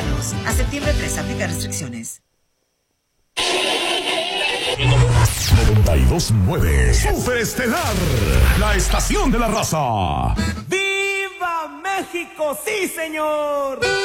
regalos. A septiembre 3, aplica restricciones. 92.9 Superestelar, la estación de la raza. ¡Viva México! ¡Sí, señor!